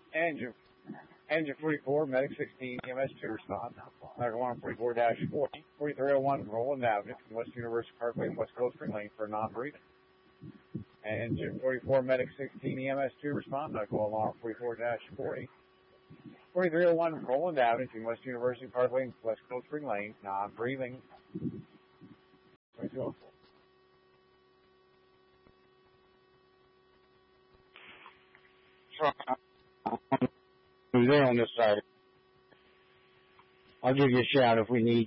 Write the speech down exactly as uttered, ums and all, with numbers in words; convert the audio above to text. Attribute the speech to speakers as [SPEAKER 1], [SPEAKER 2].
[SPEAKER 1] Engine, engine forty-four, medic sixteen, E M S two response. Medical one forty-four dash forty, forty-three oh one, Roland Avenue, West University Parkway, West Coast Spring Lane for non-breathing. Engine forty-four, medic sixteen, E M S two response. Medical alarm forty-four dash forty, forty-three oh one, Roland Avenue, West University Parkway, West Coast Spring Lane, non-breathing. twenty-two oh four. Who's there on this side? I'll give you a shout if we need